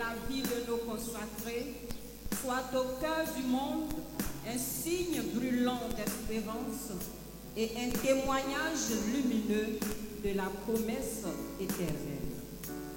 la vie de nos consacrés soit au cœur du monde un signe brûlant d'espérance et un témoignage lumineux de la promesse éternelle.